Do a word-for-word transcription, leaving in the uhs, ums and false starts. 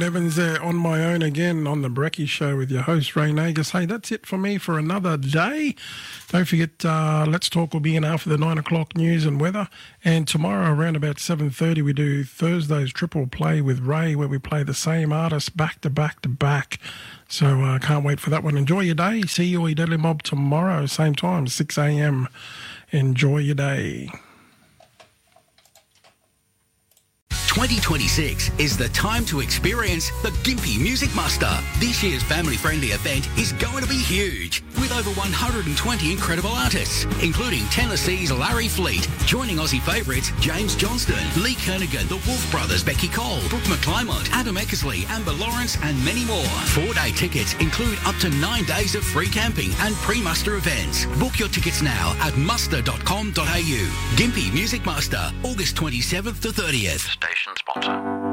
Evans there on my own again on the Brekkie Show with your host, Ray Nagus. Hey, that's it for me for another day. Don't forget, uh, Let's Talk will be in after the nine o'clock news and weather. And tomorrow around about seven thirty, we do Thursday's Triple Play with Ray, where we play the same artist back to back to back. So I uh, can't wait for that one. Enjoy your day. See you or your Deadly Mob tomorrow, same time, six a.m. Enjoy your day. twenty twenty-six is the time to experience the Gympie Music Muster. This year's family-friendly event is going to be huge, with over one hundred twenty incredible artists, including Tennessee's Larry Fleet, joining Aussie favourites James Johnston, Lee Kernaghan, the Wolf Brothers, Becky Cole, Brooke McClymont, Adam Eckersley, Amber Lawrence, and many more. Four-day tickets include up to nine days of free camping and pre-muster events. Book your tickets now at muster dot com dot a u. Gympie Music Muster, August twenty-seventh to thirtieth. Station sponsor.